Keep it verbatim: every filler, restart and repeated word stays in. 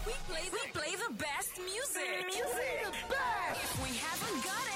We play the, we play the best music. Music. The best. If we haven't got